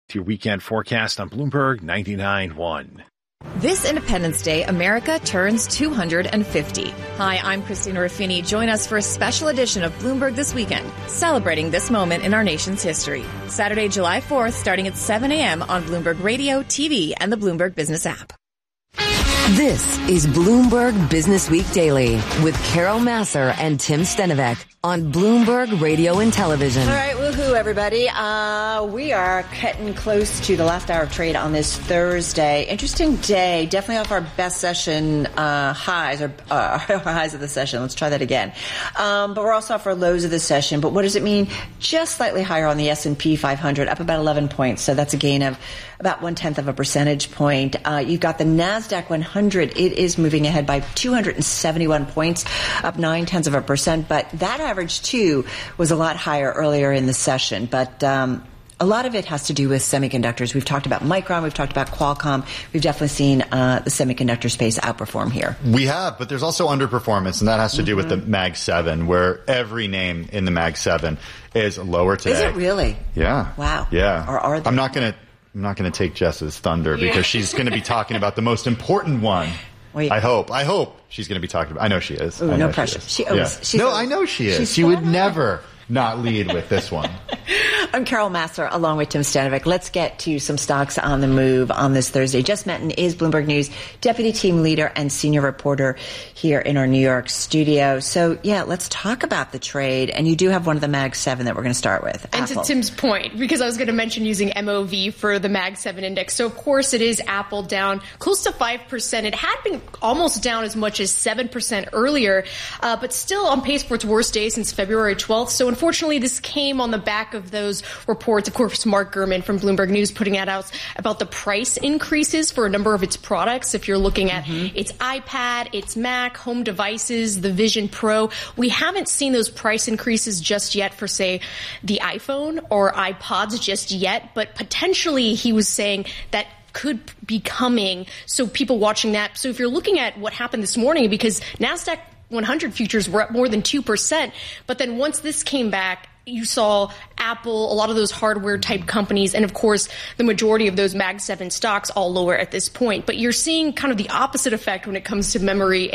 To your weekend forecast on Bloomberg 99.1. This Independence Day, America turns 250. Hi, I'm Christina Ruffini. Join us for a special edition of Bloomberg This Weekend, celebrating this moment in our nation's history. Saturday, July 4th, starting at 7 a.m. on Bloomberg Radio, TV, and the Bloomberg Business app. This is Bloomberg Business Week Daily with Carol Massar and Tim Stenovec on Bloomberg Radio and Television. All right, woohoo, everybody. We are getting close to the last hour of trade on this Thursday. Interesting day. Definitely off our best session highs, or highs of the session. Let's try that again. But we're also off our lows of the session. But what does it mean? Just slightly higher on the S&P 500, up about 11 points. So that's a gain of about 0.1 of a percentage point. You've got the NASDAQ 100. It is moving ahead by 271 points, up 0.9 of a percent. But that average, too, was a lot higher earlier in the session. But a lot of it has to do with semiconductors. We've talked about Micron. We've talked about Qualcomm. We've definitely seen the semiconductor space outperform here. We have, but there's also underperformance, and that has to do with the Mag 7, where every name in the Mag 7 is lower today. Is it really? Yeah. Wow. Yeah. Or are they? I'm not going to take Jess's thunder because she's going to be talking about the most important one. Wait. I hope she's going to be talking about. I know she is. Ooh, no pressure. She owns. Yeah. I know she is. She would never not lead with this one. I'm Carol Massar, along with Tim Stanovic. Let's get to some stocks on the move on this Thursday. Jess Menton is Bloomberg News deputy team leader and senior reporter here in our New York studio. So, yeah, let's talk about the trade. And you do have one of the Mag 7 that we're going to start with. And Apple. To Tim's point, because I was going to mention using MOV for the Mag 7 index. So, of course, it is Apple down close to 5%. It had been almost down as much as 7% earlier, but still on pace for its worst day since February 12th. So, unfortunately, this came on the back of those reports. Of course, Mark Gurman from Bloomberg News putting out about the price increases for a number of its products. If you're looking at its iPad, its Mac, home devices, the Vision Pro, we haven't seen those price increases just yet for, say, the iPhone or iPods just yet, but potentially he was saying that could be coming. So people watching that. So if you're looking at what happened this morning, because NASDAQ 100 futures were up more than 2%, but then once this came back, you saw Apple, a lot of those hardware type companies, and of course the majority of those Mag 7 stocks all lower at this point. But you're seeing kind of the opposite effect when it comes to memory